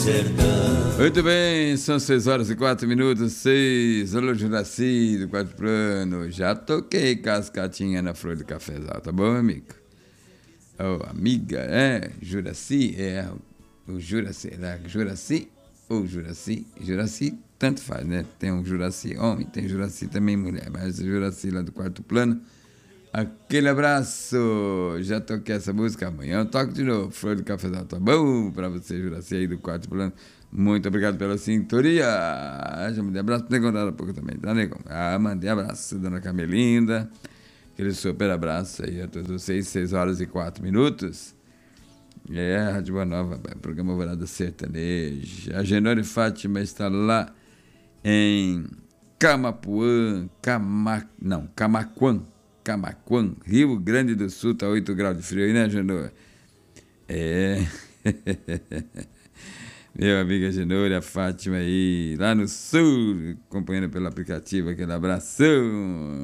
Muito bem, são 6 horas e 4 minutos, 6. Alô, Juraci, do Quarto Plano. Já toquei cascatinha na flor do cafezal, tá bom, amigo? Oh, amiga, Juraci, o Juraci, era Juraci ou Juraci? Juraci, tanto faz, né? Tem um Juraci homem, tem Juraci também mulher, mas o Juraci lá do Quarto Plano. Aquele abraço, já toquei essa música, amanhã eu toco de novo, Flor do Cafezal, tá bom? Pra você, Juraci, aí do Quarto Plano, muito obrigado pela sintonia, já mandei abraço pro Negão há pouco também, tá, Negão? Mandei abraço, dona Camelinda, aquele super abraço aí a todos vocês, 6 horas e 4 minutos, Rádio Boa Nova, programa Alvorada Sertaneja, a Genore Fátima está lá em Camapuã, Camaquã, Rio Grande do Sul, tá 8 graus de frio aí, né, Genor? Meu amiga Genor, a Fátima aí, lá no sul, acompanhando pelo aplicativo, aquele abração.